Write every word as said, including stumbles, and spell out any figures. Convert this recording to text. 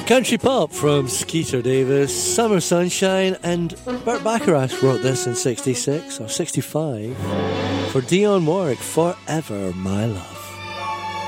Country Pop from Skeeter Davis, Summer Sunshine, and Burt Bacharach wrote this in sixty-six or sixty-five for Dionne Warwick, Forever My Love.